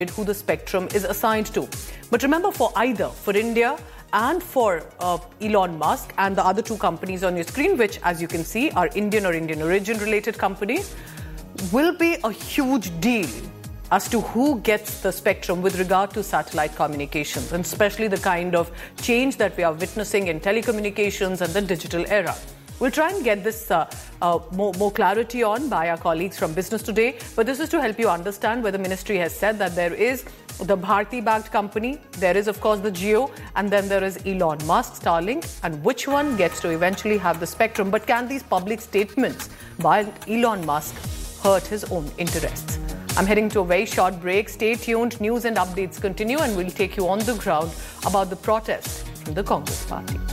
who the spectrum is assigned to. But remember, for India and for Elon Musk and the other two companies on your screen, which, as you can see, are Indian or Indian origin related companies, will be a huge deal as to who gets the spectrum with regard to satellite communications, and especially the kind of change that we are witnessing in telecommunications and the digital era. We'll try and get this more clarity on by our colleagues from Business Today, but this is to help you understand where the ministry has said that there is the Bharti-backed company, there is, of course, the Jio, and then there is Elon Musk, Starlink, and which one gets to eventually have the spectrum. But can these public statements by Elon Musk hurt his own interests? I'm heading to a very short break. Stay tuned. News and updates continue, and we'll take you on the ground about the protest from the Congress party.